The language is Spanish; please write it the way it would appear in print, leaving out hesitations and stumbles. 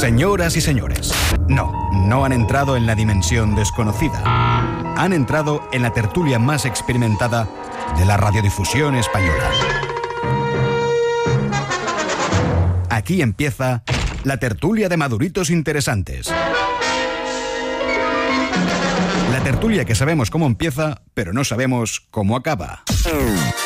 Señoras y señores, no han entrado en la dimensión desconocida. Han entrado en la tertulia más experimentada de la radiodifusión española. Aquí empieza la tertulia de maduritos interesantes. La tertulia que sabemos cómo empieza, pero no sabemos cómo acaba.